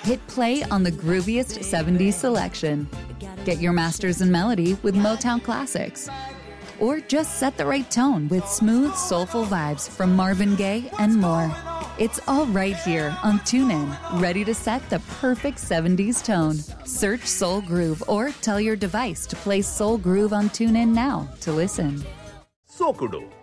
Hit play on the grooviest 70s selection. Get your masters in melody with Motown Classics. Or just set the right tone with smooth, soulful vibes from Marvin Gaye and more. It's all right here on TuneIn, ready to set the perfect 70s tone. Search Soul Groove or tell your device to play Soul Groove on TuneIn now to listen. Sokudu